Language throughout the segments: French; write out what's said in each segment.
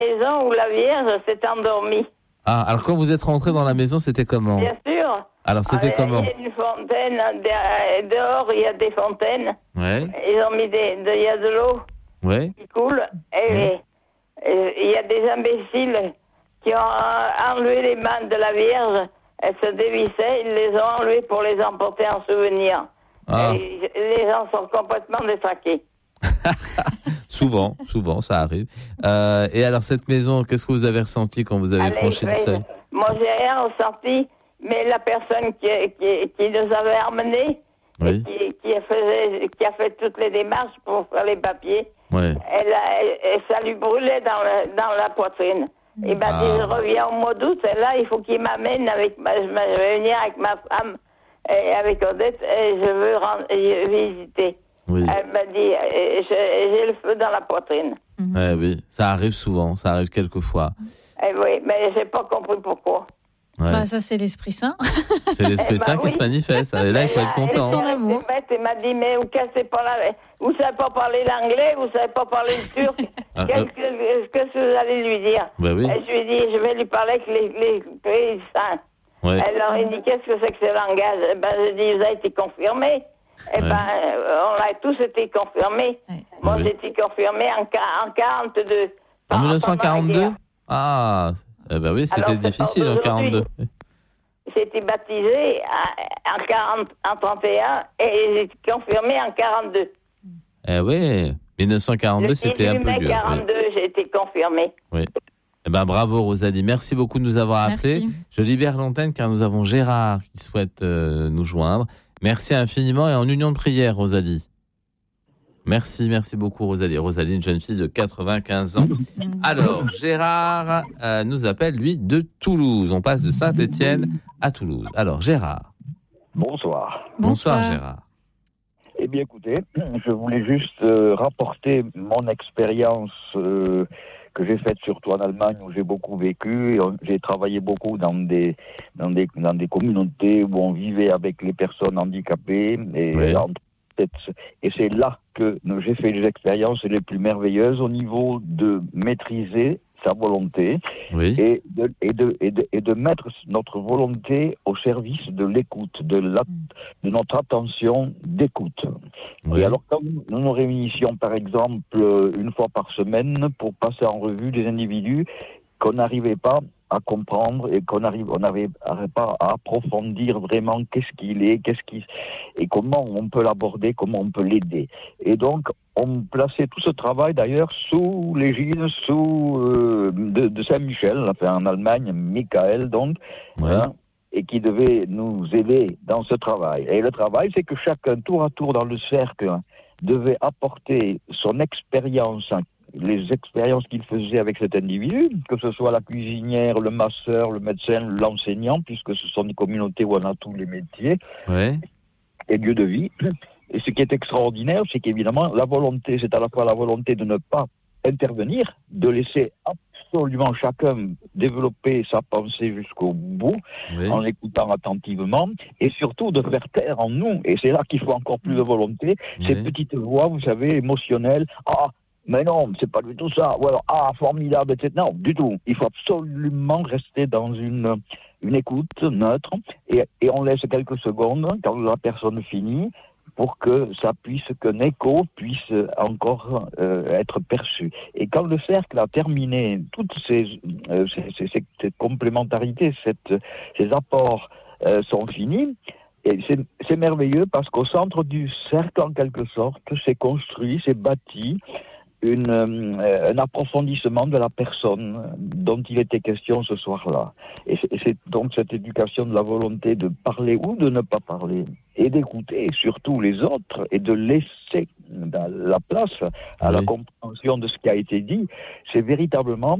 maison où la Vierge s'est endormie. Ah, alors quand vous êtes rentré dans la maison, c'était comment? Bien sûr. Alors c'était comment? Il y a une fontaine, dehors il y a des fontaines. Ouais. Ils ont mis il y a de l'eau qui coule. Et il y a des imbéciles qui ont enlevé les mannes de la Vierge. Elles se dévissaient, ils les ont enlevées pour les emporter en souvenir. Ah. Et les gens sont complètement détraqués. Souvent, ça arrive. Et alors cette maison, qu'est-ce que vous avez ressenti quand vous avez franchi le seuil? Moi, j'ai rien ressenti, mais la personne qui nous avait emmenés, qui a fait toutes les démarches pour faire les papiers, ça lui brûlait dans la poitrine. Il m'a dit, je reviens au mois d'août, et là, il faut qu'il m'amène je vais venir avec ma femme et avec Odette, et je veux visiter. Oui. Elle m'a dit, j'ai le feu dans la poitrine. Oui, ça arrive souvent, ça arrive quelquefois. Oui, mais j'ai pas compris pourquoi. Bah, ça, c'est l'Esprit Saint. C'est l'Esprit Saint qui se manifeste. Et là, il faut être content. C'est son amour. Il m'a dit, mais vous savez pas parler l'anglais, vous savez pas parler le turc. Qu'est-ce que vous allez lui dire? Oui. Et je lui ai dit, je vais lui parler avec les pays saints. Alors, il dit, qu'est-ce que c'est que ce langage? Je dis, vous avez été confirmé. On a tous été confirmés. Moi, j'ai été confirmé en 42. En 1942? Ah, oui, c'était difficile en 42. J'ai été baptisé en 31 et j'ai été confirmé en 42. Oui, 1942, c'était un peu dur. En 42, j'ai été confirmé. Oui. Bravo Rosalie, merci beaucoup de nous avoir appelés. Je libère l'antenne car nous avons Gérard qui souhaite nous joindre. Merci infiniment et en union de prière, Rosalie. Merci beaucoup, Rosalie. Rosalie, une jeune fille de 95 ans. Alors, Gérard nous appelle, lui, de Toulouse. On passe de Saint-Étienne à Toulouse. Alors, Gérard. Bonsoir. Bonsoir, Gérard. Eh bien, écoutez, je voulais juste rapporter mon expérience que j'ai faite surtout en Allemagne où j'ai beaucoup vécu. J'ai travaillé beaucoup dans des communautés où on vivait avec les personnes handicapées et c'est là que j'ai fait les expériences les plus merveilleuses au niveau de maîtriser sa volonté et de mettre notre volonté au service de l'écoute, de notre attention d'écoute. Et alors, quand nous nous réunissions, par exemple, une fois par semaine pour passer en revue des individus qu'on n'arrivait pas à comprendre et qu'on n'arrivait pas à approfondir vraiment qu'est-ce qu'il est, et comment on peut l'aborder, comment on peut l'aider. Et donc, on plaçait tout ce travail d'ailleurs sous l'égide de Saint-Michel, enfin en Allemagne, Michael donc, et qui devait nous aider dans ce travail. Et le travail, c'est que chacun, tour à tour dans le cercle, devait apporter son expérience, les expériences qu'il faisait avec cet individu, que ce soit la cuisinière, le masseur, le médecin, l'enseignant, puisque ce sont des communautés où on a tous les métiers et lieux de vie. Et ce qui est extraordinaire, c'est qu'évidemment, la volonté, c'est à la fois la volonté de ne pas intervenir, de laisser absolument chacun développer sa pensée jusqu'au bout, en l'écoutant attentivement, et surtout de faire taire en nous, et c'est là qu'il faut encore plus de volonté, ces petites voix, vous savez, émotionnelles, mais non, c'est pas du tout ça. Ou alors, formidable, etc. Non, du tout. Il faut absolument rester dans une écoute neutre et on laisse quelques secondes quand la personne finit pour que qu'un écho puisse encore être perçu. Et quand le cercle a terminé toutes ces complémentarités, ces apports sont finis, et c'est merveilleux parce qu'au centre du cercle, en quelque sorte, s'est construit, s'est bâti un approfondissement de la personne dont il était question ce soir-là. Et c'est donc cette éducation de la volonté de parler ou de ne pas parler, et d'écouter surtout les autres, et de laisser la place à la compréhension de ce qui a été dit, c'est véritablement...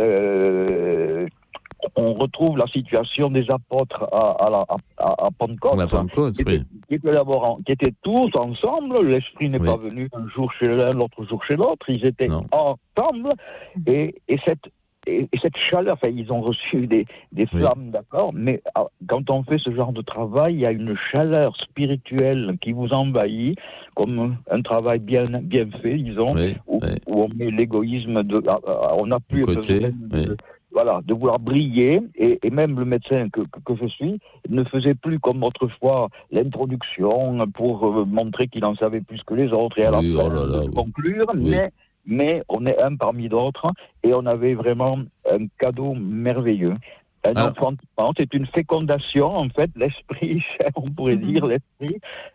on retrouve la situation des apôtres à Pentecôte, qui étaient tous ensemble. L'Esprit n'est pas venu un jour chez l'un, l'autre jour chez l'autre. Ils étaient ensemble. Et et cette chaleur, enfin, ils ont reçu des flammes, d'accord, mais quand on fait ce genre de travail, il y a une chaleur spirituelle qui vous envahit, comme un travail bien fait, disons, où on met l'égoïsme, on n'a plus besoin de vouloir briller, et même le médecin que je suis ne faisait plus comme autrefois l'introduction pour montrer qu'il en savait plus que les autres, et à la fin conclure, mais on est un parmi d'autres, et on avait vraiment un cadeau merveilleux. Un enfantement, c'est une fécondation, en fait, l'esprit, on pourrait dire, l'esprit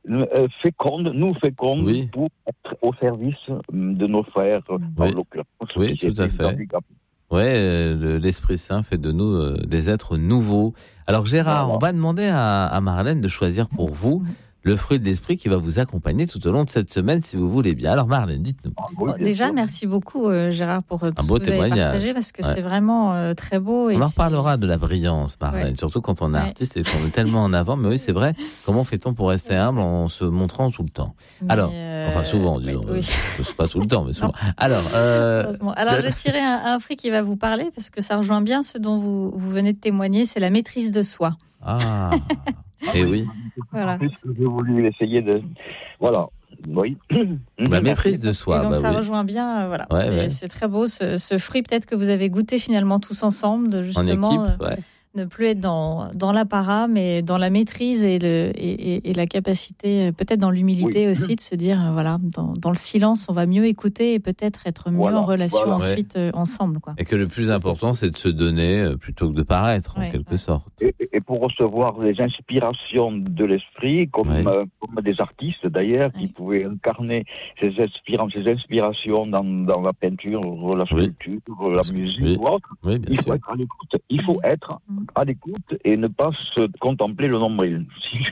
nous féconde pour être au service de nos frères, en l'occurrence. Oui, tout à fait. Oui, l'Esprit Saint fait de nous des êtres nouveaux. Alors Gérard, on va demander à Marlène de choisir pour vous le fruit de l'esprit qui va vous accompagner tout au long de cette semaine, si vous voulez bien. Alors Marlène, dites-nous. Déjà, merci beaucoup Gérard pour tout ce que vous avez partagé, parce que c'est vraiment très beau. On en reparlera de la brillance, Marlène, surtout quand on est artiste et qu'on est tellement en avant. Mais oui, c'est vrai, comment fait-on pour rester humble en se montrant tout le temps ? Alors, enfin souvent, disons. Pas tout le temps, mais souvent. Alors, j'ai tiré un fruit qui va vous parler, parce que ça rejoint bien ce dont vous venez de témoigner, c'est la maîtrise de soi. Ah. Et oui. Voilà. J'ai voulu essayer de. Voilà. Oui. La maîtrise de soi. Et donc ça rejoint bien. C'est très beau ce fruit, peut-être que vous avez goûté finalement tous ensemble, de justement. En équipe, ne plus être dans l'apparat, mais dans la maîtrise et la capacité, peut-être dans l'humilité aussi, de se dire, dans le silence, on va mieux écouter et peut-être être mieux en relation ensuite ensemble. Quoi. Et que le plus important, c'est de se donner plutôt que de paraître, en quelque sorte. Et pour recevoir les inspirations de l'esprit, comme des artistes d'ailleurs, qui pouvaient incarner ces inspirations dans la peinture, la sculpture, la musique ou autre, il faut être à l'écoute. Il faut être à l'écoute et ne pas se contempler le nombril.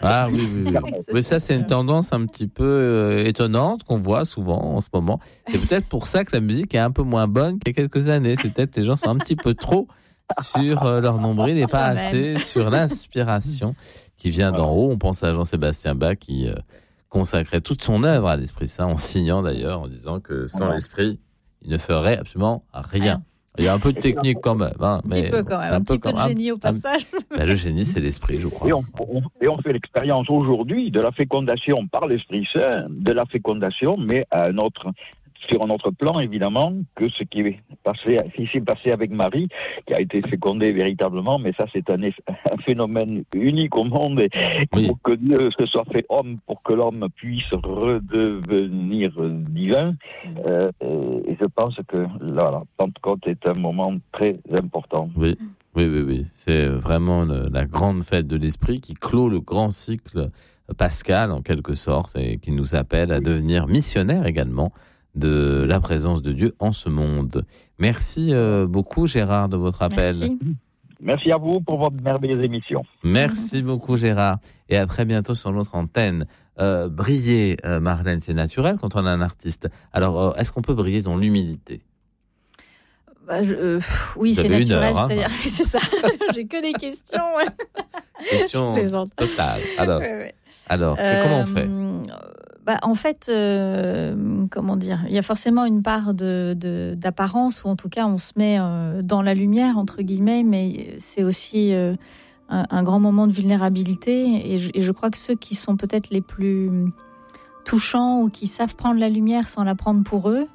Mais ça, c'est une tendance un petit peu étonnante qu'on voit souvent en ce moment. C'est peut-être pour ça que la musique est un peu moins bonne qu'il y a quelques années. C'est peut-être que les gens sont un petit peu trop sur leur nombril et pas assez sur l'inspiration qui vient d'en haut. On pense à Jean-Sébastien Bach qui consacrait toute son œuvre à l'Esprit Saint, en signant d'ailleurs, en disant que sans l'Esprit, il ne ferait absolument rien. Il y a un peu de technique quand même. Un petit peu quand même. Un petit peu de génie au passage. Le génie, c'est l'esprit, je crois. Et on fait l'expérience aujourd'hui de la fécondation par l'Esprit Saint, de la fécondation, mais sur un autre plan, évidemment, que ce qui s'est passé avec Marie, qui a été fécondée véritablement, mais ça, c'est un phénomène unique au monde, et pour que Dieu se soit fait homme, pour que l'homme puisse redevenir divin. Et je pense que la Pentecôte est un moment très important. Oui. C'est vraiment la grande fête de l'Esprit qui clôt le grand cycle pascal, en quelque sorte, et qui nous appelle à devenir missionnaires également de la présence de Dieu en ce monde. Merci beaucoup Gérard de votre appel. Merci à vous pour votre merveilleuse émission. Merci beaucoup Gérard et à très bientôt sur notre antenne. Briller, Marlène, c'est naturel quand on est un artiste. Alors, est-ce qu'on peut briller dans l'humilité ? Oui, c'est naturel. C'est-à-dire, c'est ça. J'ai que des questions. Questions totales. Alors, comment on fait ? En fait, comment dire, il y a forcément une part d'apparence, ou en tout cas on se met dans la lumière, entre guillemets, mais c'est aussi un grand moment de vulnérabilité, et je crois que ceux qui sont peut-être les plus touchants ou qui savent prendre la lumière sans la prendre pour eux,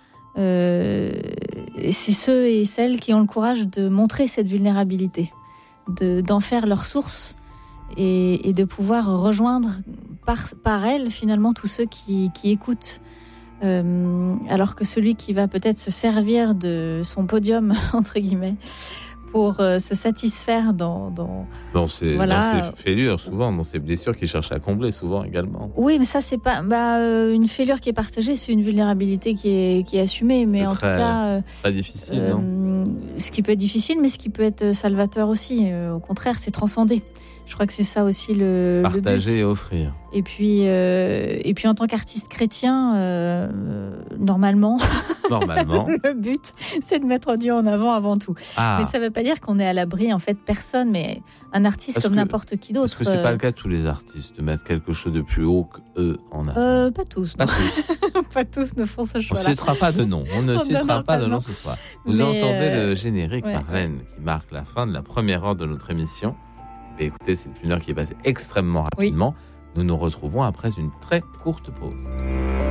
c'est ceux et celles qui ont le courage de montrer cette vulnérabilité, d'en faire leur source et de pouvoir rejoindre par elle finalement tous ceux qui écoutent, alors que celui qui va peut-être se servir de son podium entre guillemets pour se satisfaire dans ses fêlures, souvent, dans ses blessures qu'il cherche à combler, souvent également. Oui, mais ça, c'est pas une fêlure qui est partagée, c'est une vulnérabilité qui est assumée, mais en tout cas, pas difficile, non. Ce qui peut être difficile, mais ce qui peut être salvateur aussi. Au contraire, c'est transcender. Je crois que c'est ça aussi le partager but. Et offrir. Et puis en tant qu'artiste chrétien, normalement, le but, c'est de mettre Dieu en avant tout. Mais ça ne veut pas dire qu'on est à l'abri, en fait, personne, mais un artiste comme n'importe qui d'autre. Est-ce que c'est pas le cas de tous les artistes, de mettre quelque chose de plus haut qu'eux en avant? Pas tous. Pas tous ne font ce choix-là. On ne citera pas de nom. On ne citera pas de nom ce soir. Vous entendez le générique, Marlène, qui marque la fin de la première heure de notre émission. Et écoutez, c'est une heure qui est passée extrêmement rapidement. Nous nous retrouvons après une très courte pause.